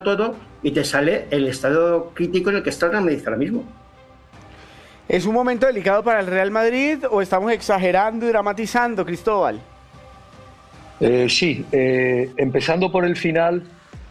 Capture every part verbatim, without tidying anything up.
todo y te sale el estado crítico en el que está el Real Madrid ahora mismo. ¿Es un momento delicado para el Real Madrid o estamos exagerando y dramatizando, Cristóbal? Eh, sí, eh, empezando por el final,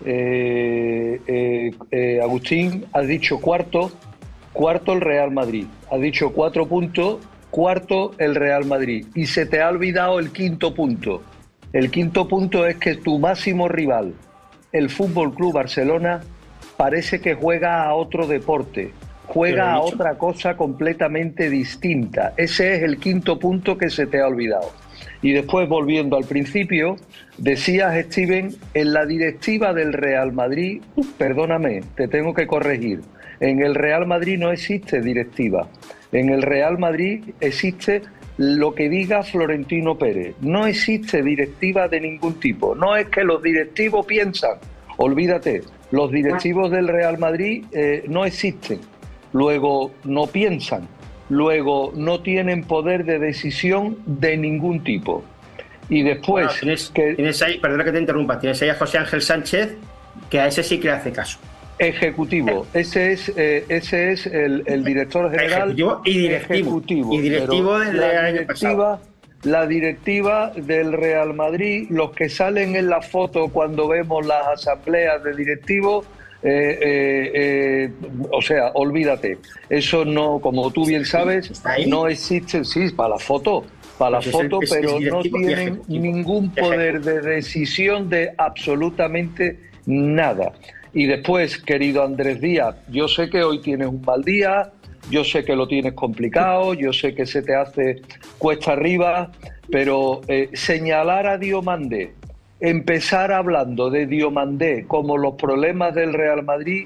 eh, eh, eh, Agustín, has dicho cuarto, cuarto el Real Madrid, has dicho cuatro puntos, cuarto el Real Madrid, y se te ha olvidado el quinto punto. El quinto punto es que tu máximo rival, el F C Barcelona, parece que juega a otro deporte, juega a otra cosa completamente distinta. Ese es el quinto punto que se te ha olvidado. Y después, volviendo al principio, decías, Steven, en la directiva del Real Madrid, perdóname, te tengo que corregir, en el Real Madrid no existe directiva. En el Real Madrid existe lo que diga Florentino Pérez. No existe directiva de ningún tipo. No es que los directivos piensan, olvídate, los directivos del Real Madrid eh, no existen. Luego no piensan. Luego no tienen poder de decisión de ningún tipo. Y después... Bueno, tienes, que, tienes ahí, perdona que te interrumpa, tienes ahí a José Ángel Sánchez, que a ese sí que le hace caso. Ejecutivo, ese es eh, ese es el, el director general. Ejecutivo y directivo. Ejecutivo, y directivo del la año directiva, pasado. La directiva del Real Madrid, los que salen en la foto cuando vemos las asambleas de directivos, eh, eh, eh, o sea, olvídate. Eso no, como tú bien sabes, no existe, sí, para la foto, para la foto, pero no tienen ningún poder de decisión de absolutamente nada. Y después, querido Andrés Díaz, yo sé que hoy tienes un mal día, yo sé que lo tienes complicado, yo sé que se te hace cuesta arriba, pero eh, señalar a Diomandé, empezar hablando de Diomandé como los problemas del Real Madrid,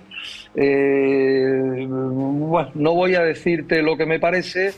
eh, bueno, no voy a decirte lo que me parece,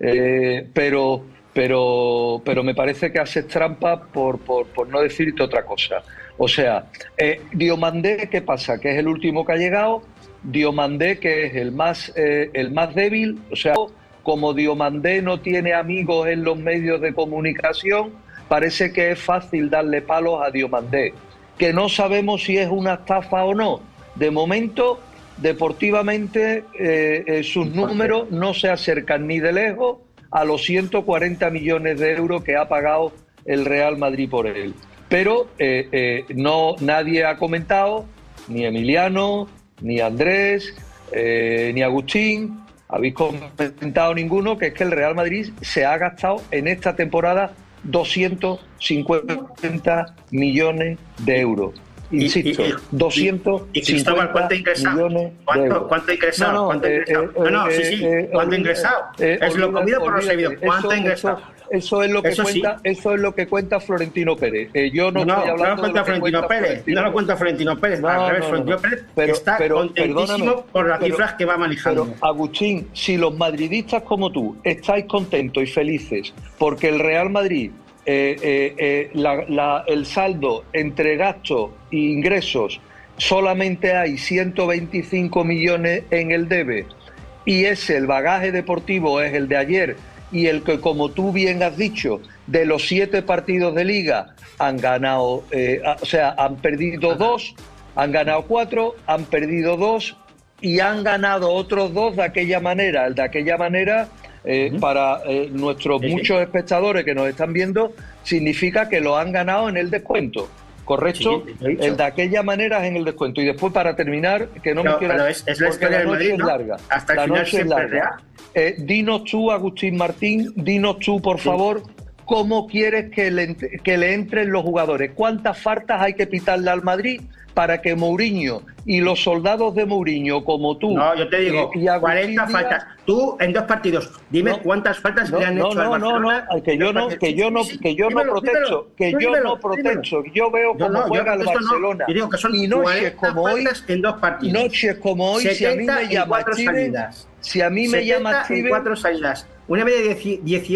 eh, pero, pero, pero me parece que haces trampa por, por, por no decirte otra cosa. O sea, eh, Diomandé, ¿qué pasa? Que es el último que ha llegado, Diomandé, que es el más, eh, el más débil, o sea, como Diomandé no tiene amigos en los medios de comunicación, parece que es fácil darle palos a Diomandé, que no sabemos si es una estafa o no. De momento, deportivamente, eh, eh, sus números no se acercan ni de lejos a los ciento cuarenta millones de euros que ha pagado el Real Madrid por él. Pero eh, eh, no, nadie ha comentado, ni Emiliano, ni Andrés, eh, ni Agustín, habéis comentado ninguno, que es que el Real Madrid se ha gastado en esta temporada doscientos cincuenta millones de euros. Insisto, y, y, y, doscientos cincuenta millones ¿Cuánto, de euros. ¿Cuánto ha ingresado? No, no, ¿Cuánto ha ingresado? Eh, no, no, eh, sí, sí. Eh, ¿Cuánto ha ingresado? Eh, es lo comido por lo olvídate, servido. ¿Cuánto eso, ha ingresado? Eso, eso es lo que eso cuenta, sí. eso es lo que cuenta Florentino Pérez. Eh, yo no, no estoy hablando no lo cuenta de lo Florentino que Pérez. Florentino No lo cuenta Florentino Pérez. No, Al revés, no, no, Florentino no. Pérez Pero, está pero, contentísimo por las pero, cifras que va manejando. Pero, Agustín, si los madridistas como tú estáis contentos y felices porque el Real Madrid, eh, eh, eh, la, la, el saldo entre gastos e ingresos, solamente hay ciento veinticinco millones en el debe, y ese, el bagaje deportivo, es el de ayer, y el que, como tú bien has dicho, de los siete partidos de Liga han ganado, eh, o sea, han perdido dos, han ganado cuatro, han perdido dos y han ganado otros dos de aquella manera. El de aquella manera, eh, uh-huh. para eh, nuestros sí, muchos sí. espectadores que nos están viendo, significa que lo han ganado en el descuento. ¿Correcto? Sí, el de aquella manera es en el descuento. Y después, para terminar, que no, no me quiero... Es, es la historia del Madrid, es ¿no? larga. Hasta el la final noche es larga. Eh, dinos tú, Agustín Martín, dinos tú, por sí. favor, cómo quieres que le, que le entren los jugadores. ¿Cuántas faltas hay que pitarle al Madrid para que Mourinho y los soldados de Mourinho, como tú... No, yo te digo, eh, y cuarenta Díaz, faltas. Tú, en dos partidos, dime no, cuántas faltas no, le han no, hecho no, al Barcelona. No, no, que yo no, que yo no, que yo no protesto, que yo no protesto. Yo veo cómo no, juega el Barcelona. Yo digo que son y noches como hoy, en dos partidos. Noches como hoy, si a mí me llama Steven, si a mí me llama Steven... cuatro salidas. Una media de dieciocho